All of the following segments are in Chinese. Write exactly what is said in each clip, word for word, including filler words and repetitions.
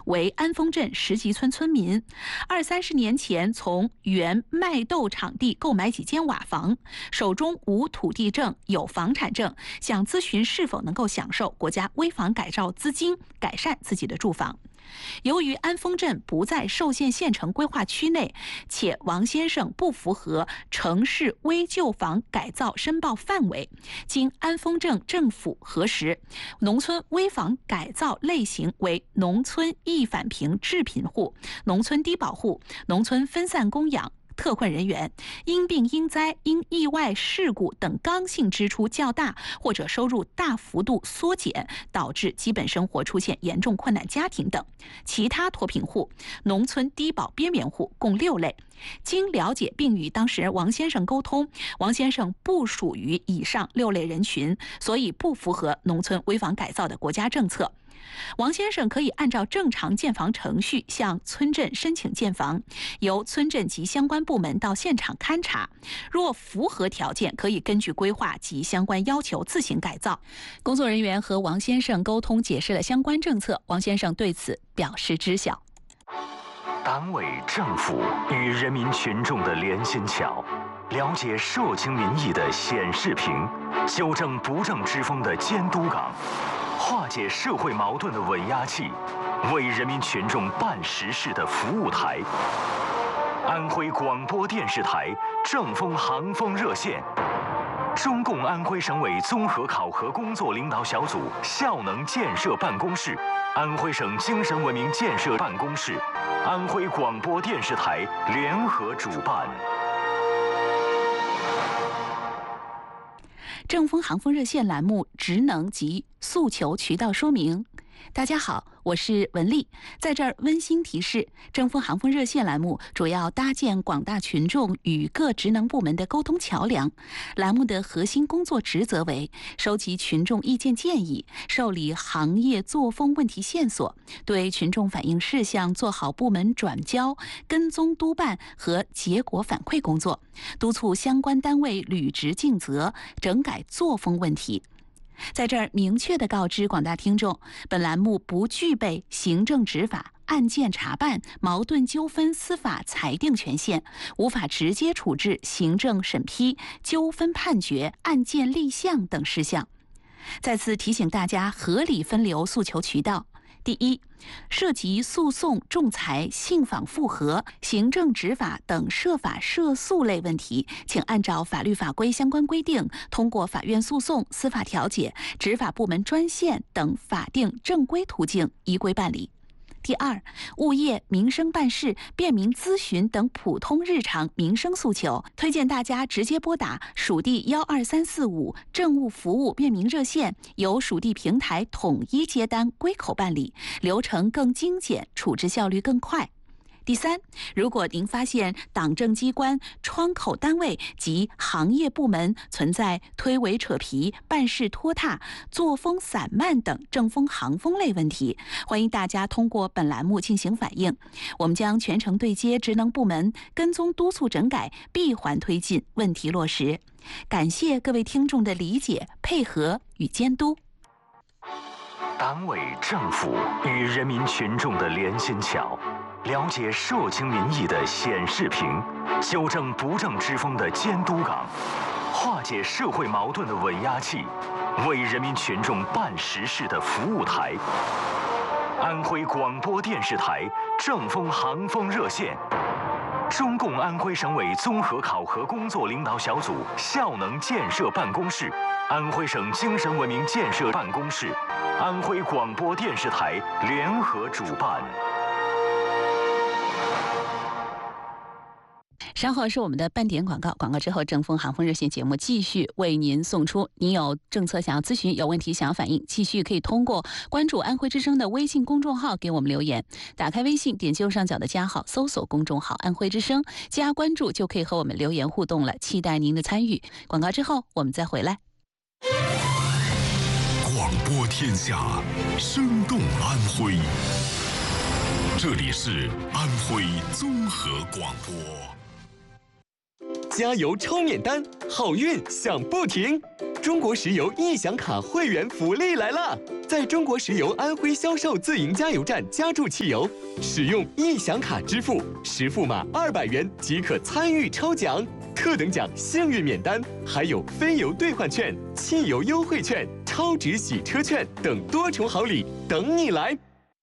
为安丰镇石集村村民，二三十年前从原麦豆场地购买几间瓦房，手中无土地证，有房产证，想咨询是否能够享受国家危房改造资金，改善自己的住房。由于安丰镇不在受限县城规划区内，且王先生不符合城市危旧房改造申报范围，经安丰镇政府核实，农村危房改造类型为农村易返贫致贫户、农村低保户、农村分散供养特困人员，因病因灾因意外事故等刚性支出较大，或者收入大幅度缩减，导致基本生活出现严重困难家庭等，其他脱贫户、农村低保边缘户共六类。经了解并与当事人王先生沟通，王先生不属于以上六类人群，所以不符合农村危房改造的国家政策。王先生可以按照正常建房程序向村镇申请建房，由村镇及相关部门到现场勘查，若符合条件，可以根据规划及相关要求自行改造。工作人员和王先生沟通解释了相关政策，王先生对此表示知晓。 党委政府与人民群众的连心桥，了解社情民意的显示屏，纠正不正之风的监督岗，化解社会矛盾的稳压器，为人民群众办实事的服务台。安徽广播电视台正风航风热线，中共安徽省委综合考核工作领导小组效能建设办公室、安徽省精神文明建设办公室、安徽广播电视台联合主办。 正风航风热线栏目职能及诉求渠道说明。大家好，我是文丽，在这儿温馨提示，正风航风热线栏目主要搭建广大群众与各职能部门的沟通桥梁。栏目的核心工作职责为收集群众意见建议，受理行业作风问题线索，对群众反映事项做好部门转交、跟踪督办和结果反馈工作，督促相关单位履职尽责，整改作风问题。在这儿明确地告知广大听众，本栏目不具备行政执法、案件查办、矛盾纠纷司法裁定权限，无法直接处置行政审批、纠纷判决、案件立项等事项。再次提醒大家合理分流诉求渠道。第一，涉及诉讼、仲裁、信访复核、行政执法等涉法涉诉类问题，请按照法律法规相关规定，通过法院诉讼、司法调解、执法部门专线等法定正规途径依规办理。第二，物业、民生办事、便民咨询等普通日常民生诉求，推荐大家直接拨打属地幺二三四五政务服务便民热线，由属地平台统一接单归口办理，流程更精简，处置效率更快。第三，如果您发现党政机关、窗口单位及行业部门存在推诿扯皮、办事拖沓、作风散漫等正风行风类问题，欢迎大家通过本栏目进行反映，我们将全程对接职能部门，跟踪督促整改，闭环推进，问题落实。感谢各位听众的理解、配合与监督。 党委政府与人民群众的连心桥，了解社情民意的显示屏，纠正不正之风的监督岗，化解社会矛盾的稳压器，为人民群众办实事的服务台。安徽广播电视台正风航风热线，中共安徽省委综合考核工作领导小组效能建设办公室、安徽省精神文明建设办公室、安徽广播电视台联合主办。 稍后是我们的半点广告，广告之后正风航风热线节目继续为您送出。您有政策想要咨询，有问题想要反映，继续可以通过关注安徽之声的微信公众号给我们留言。打开微信，点击右上角的加号，搜索公众号安徽之声，加关注就可以和我们留言互动了，期待您的参与。广告之后我们再回来。 广播天下，生动安徽。这里是安徽综合广播。 加油抽免单，好运响不停！ 中国石油易享卡会员福利来了！在中国石油安徽销售自营加油站加注汽油，使用易享卡支付，实付码二百元即可参与抽奖，特等奖幸运免单，还有非油兑换券、汽油优惠券、超值洗车券等多重好礼等你来。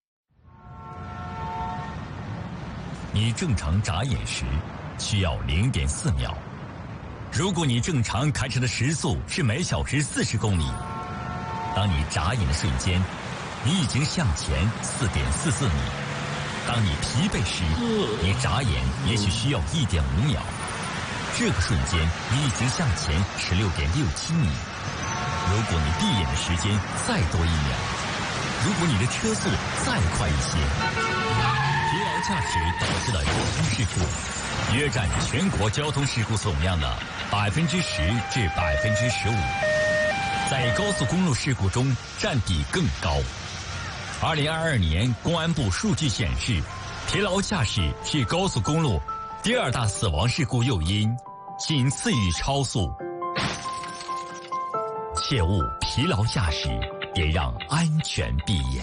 你正常眨眼时需要零点四秒。如果你正常开车的时速是每小时四十公里，当你眨眼的瞬间，你已经向前四点四四米。当你疲惫时，你眨眼也许需要一点五秒。这个瞬间，你已经向前十六点六七米。如果你闭眼的时间再多一秒，如果你的车速再快一些，疲劳驾驶导致的交通事故约占全国交通事故总量的百分之十至百分之十五，在高速公路事故中占比更高。二零二二年公安部数据显示，疲劳驾驶是高速公路第二大死亡事故诱因，仅次于超速。切勿疲劳驾驶，别让安全闭眼。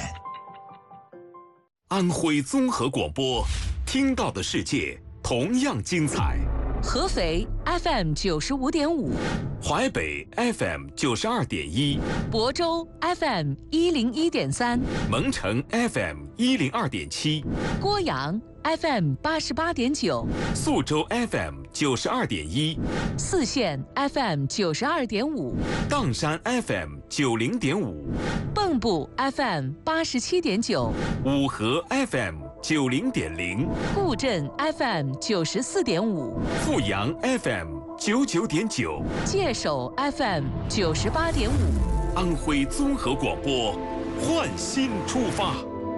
安徽综合广播，听到的世界同样精彩。 合肥 F M 九十五点五， 淮北 F M 九十二点一， 亳州 F M 一零一点三， 蒙城 F M 一零二点七， 郭阳 F M 八十八点九， 宿州 F M 九十二点一， 泗县 F M 九十二点五， 砀山 F M 九零点五， 蚌埠 F M 八十七点九， 五河 F M 九零点零， 固镇 F M 九十四点五， 阜阳 F M 九九点九， 界首 F M 九十八点五。 安徽综合广播，焕新出发。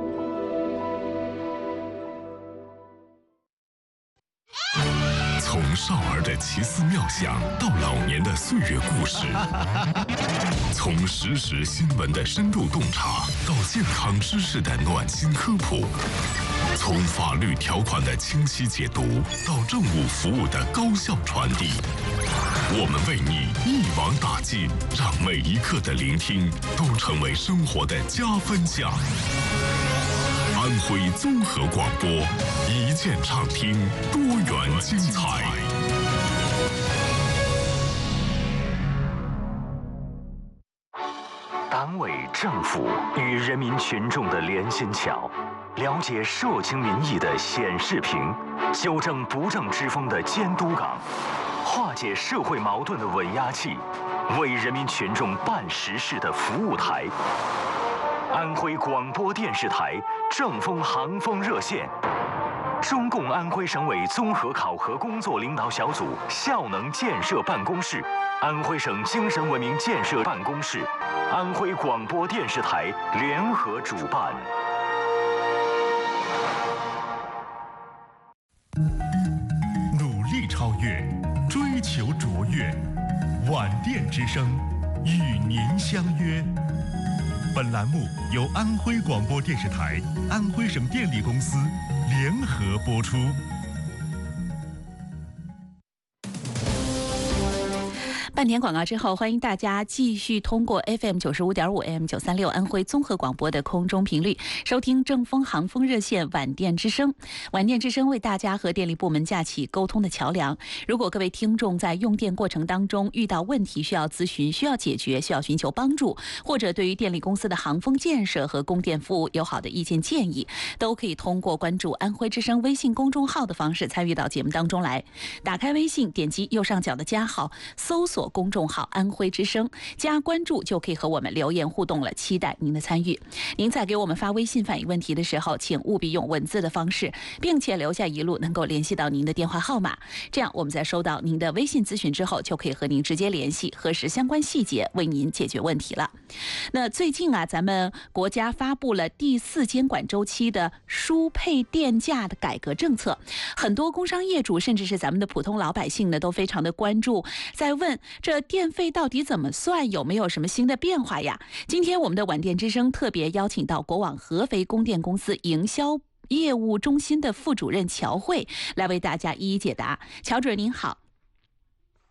从少儿的奇思妙想到老年的岁月故事，从实时新闻的深入洞察到健康知识的暖心科普，从法律条款的清晰解读到政务服务的高效传递，我们为你一网打尽，让每一刻的聆听都成为生活的加分项。安徽综合广播，一键畅听，多元精彩。 党委政府与人民群众的连心桥，了解社情民意的显示屏，修正不正之风的监督岗，化解社会矛盾的稳压器，为人民群众办实事的服务台。安徽广播电视台正风航风热线，中共安徽省委综合考核工作领导小组效能建设办公室，安徽省精神文明建设办公室，安徽广播电视台联合主办。 努力超越，追求卓越，晚电之声与您相约。本栏目由安徽广播电视台、安徽省电力公司联合播出。 半点广告之后，欢迎大家继续通过 F M 九十五点五 A M 九三六安徽综合广播的空中频率收听正风航风热线晚电之声。晚电之声为大家和电力部门架起沟通的桥梁。如果各位听众在用电过程当中遇到问题需要咨询、需要解决、需要寻求帮助，或者对于电力公司的航风建设和供电服务有好的意见建议，都可以通过关注安徽之声微信公众号的方式参与到节目当中来。打开微信，点击右上角的加号，搜索公众号安徽之声，加关注就可以和我们留言互动了，期待您的参与。您在给我们发微信反映问题的时候，请务必用文字的方式，并且留下一路能够联系到您的电话号码，这样我们在收到您的微信咨询之后，就可以和您直接联系，核实相关细节，为您解决问题了。那最近啊，咱们国家发布了第四监管周期的输配电价的改革政策，很多工商业主甚至是咱们的普通老百姓呢，都非常的关注，在问这电费到底怎么算，有没有什么新的变化呀？今天我们的晚电之声特别邀请到国网合肥供电公司营销业务中心的副主任乔慧来为大家一一解答。乔主任您好。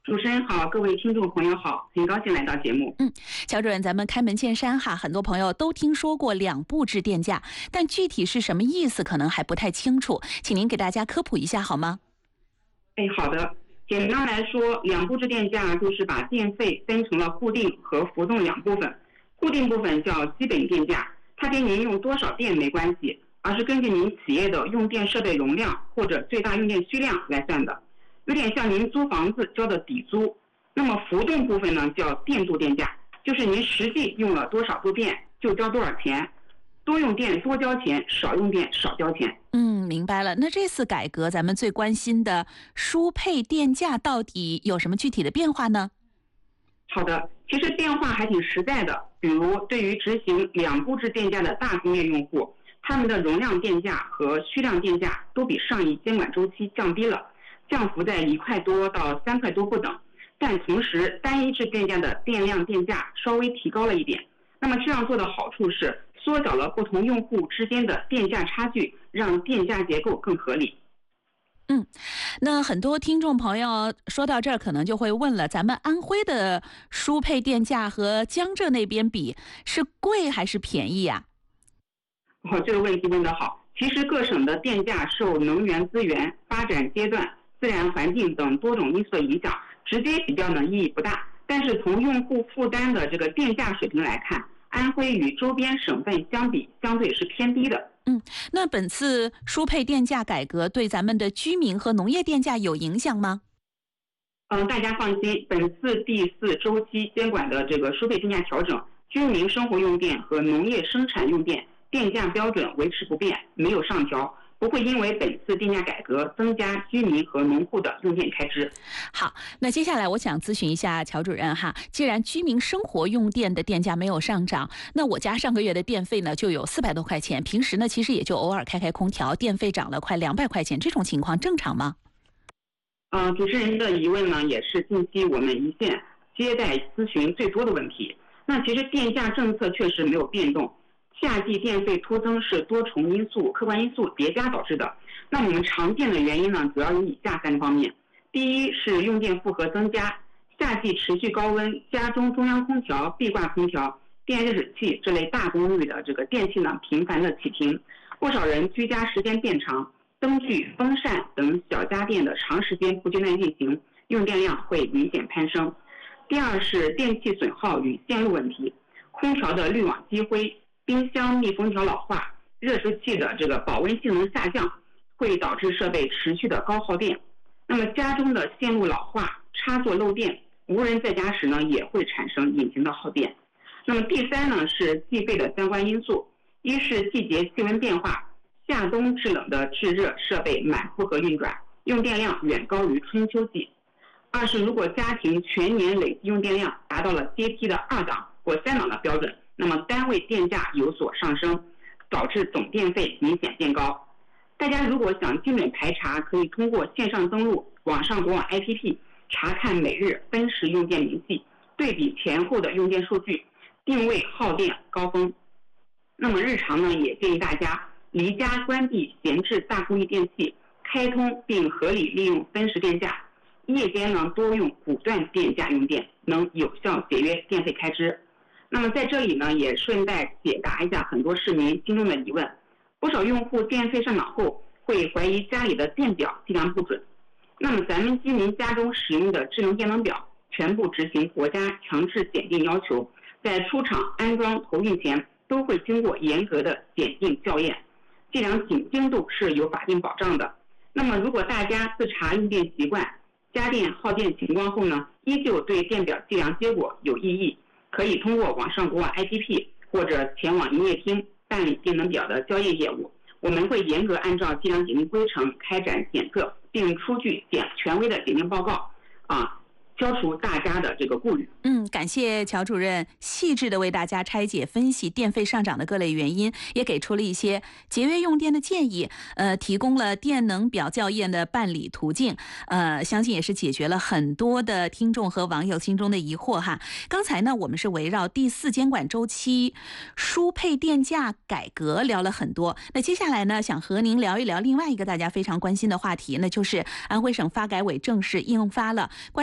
主持人好，各位听众朋友好，很高兴来到节目。 嗯，乔主任，咱们开门见山哈，很多朋友都听说过两步制电价，但具体是什么意思，可能还不太清楚，请您给大家科普一下好吗？ 哎，好的。简单来说，两步制电价就是把电费分成了固定和浮动两部分。固定部分叫基本电价，它跟您用多少电没关系，而是根据您企业的用电设备容量或者最大用电需量来算的。有点像您租房子交的底租。那么浮动部分呢，叫电度电价，就是您实际用了多少度电就交多少钱，多用电多交钱，少用电少交钱。 嗯，明白了。那这次改革，咱们最关心的输配电价到底有什么具体的变化呢？ 好的，其实变化还挺实在的。比如对于执行两步制电价的大工业用户，他们的容量电价和需量电价都比上一监管周期降低了。降幅在一块多到三块多不等，但同时单一制电价的电量电价稍微提高了一点。那么这样做的好处是缩小了不同用户之间的电价差距，让电价结构更合理。 嗯，那很多听众朋友说到这儿，可能就会问了：咱们安徽的输配电价和江浙那边比，是贵还是便宜呀？ 哦，这个问题问得好。其实各省的电价受能源资源、发展阶段、自然环境等多种因素的影响，直接比较呢意义不大。但是从用户负担的这个电价水平来看，安徽与周边省份相比，相对是偏低的。 嗯，那本次输配电价改革对咱们的居民和农业电价有影响吗？ 嗯，大家放心，本次第四周期监管的这个输配电价调整，居民生活用电和农业生产用电电价标准维持不变，没有上调。不会因为本次电价改革增加居民和农户的用电开支。 好，那接下来我想咨询一下乔主任哈，既然居民生活用电的电价没有上涨，那我家上个月的电费呢就有四百多块钱，平时呢其实也就偶尔开开空调，电费涨了快两百块钱，这种情况正常吗？ 呃，主持人的疑问呢，也是近期我们一线接待咨询最多的问题。那其实电价政策确实没有变动。夏季电费突增是多重因素、客观因素叠加导致的。那我们常见的原因呢，主要有以下三方面：第一是用电负荷增加，夏季持续高温，家中中央空调、壁挂空调、电热水器这类大功率的这个电器呢频繁的启停，不少人居家时间变长，灯具、风扇等小家电的长时间不间断运行，用电量会明显攀升。第二是电器损耗与线路问题，空调的滤网积灰，冰箱密封条老化，热水器的这个保温性能下降，会导致设备持续的高耗电。那么家中的线路老化、插座漏电，无人在家时呢也会产生隐形的耗电。那么第三呢是计费的相关因素，一是季节气温变化，夏冬制冷的制热设备满负荷运转，用电量远高于春秋季。二是如果家庭全年累计用电量达到了阶梯的二档或三档的标准，那么单位电价有所上升，导致总电费明显变高。大家如果想精准排查，可以通过线上登录网上国网 A P P 查看每日分时用电明细，对比前后的用电数据，定位耗电高峰。那么日常呢，也建议大家离家关闭闲置大功率电器，开通并合理利用分时电价，夜间呢多用骨断电价用电，能有效节约电费开支。那么在这里呢，也顺带解答一下很多市民心中的疑问。不少用户电费上涨后会怀疑家里的电表计量不准。那么咱们居民家中使用的智能电能表全部执行国家强制检定要求，在出厂安装投运前都会经过严格的检定校验，计量精精度是有法定保障的。那么如果大家自查用电习惯、家电耗电情况后呢，依旧对电表计量结果有异议，可以通过网上国网 A P P 或者前往营业厅办理电能表的交易业务，我们会严格按照计量检定规程开展检测，并出具检权威的检定报告，啊，消除大家的这个顾虑。 嗯，感谢乔主任细致的为大家拆解分析电费上涨的各类原因，也给出了一些节约用电的建议，呃，提供了电能表校验的办理途径，呃，相信也是解决了很多的听众和网友心中的疑惑哈。刚才呢，我们是围绕第四监管周期输配电价改革聊了很多，那接下来呢，想和您聊一聊另外一个大家非常关心的话题，那就是安徽省发改委正式印发了关于进一步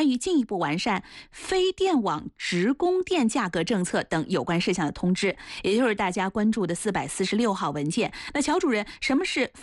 一步完善非电网直供电价格政策等有关事项的通知，也就是大家关注的四百四十六号文件。那乔主任，什么是